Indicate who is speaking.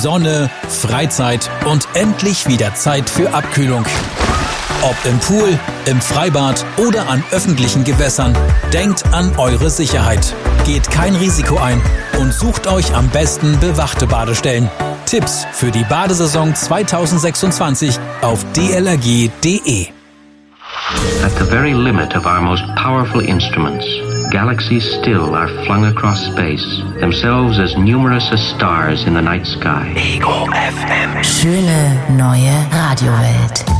Speaker 1: Sonne, Freizeit und endlich wieder Zeit für Abkühlung. Ob im Pool, im Freibad oder an öffentlichen Gewässern, denkt an eure Sicherheit. Geht kein Risiko ein und sucht euch am besten bewachte Badestellen. Tipps für die Badesaison 2026 auf dlrg.de.
Speaker 2: At the very limit of our most powerful instruments, galaxies still are flung across space, themselves as numerous as stars in the night sky.
Speaker 3: Ego FM. Schöne neue Radiowelt.